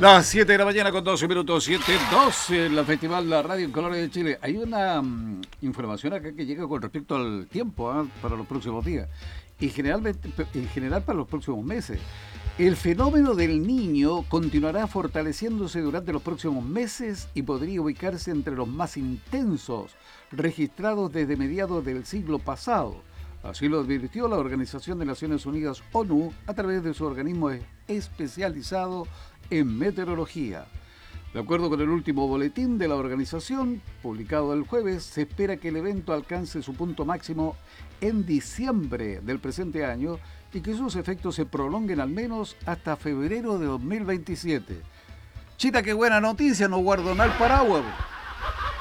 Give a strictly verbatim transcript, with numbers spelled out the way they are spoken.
Las siete de la mañana con doce minutos, siete doce en la Festival La Radio en Colores de Chile. Hay una um, información acá que llega con respecto al tiempo ¿eh? para los próximos días y generalmente, en general para los próximos meses. El fenómeno del Niño continuará fortaleciéndose durante los próximos meses y podría ubicarse entre los más intensos registrados desde mediados del siglo pasado. Así lo advirtió la Organización de Naciones Unidas, ONU, a través de su organismo especializado en meteorología. De acuerdo con el último boletín de la organización, publicado el jueves, se espera que el evento alcance su punto máximo en diciembre del presente año y que sus efectos se prolonguen al menos hasta febrero de dos mil veintisiete. Chita, qué buena noticia, no guardo nada el paraguas.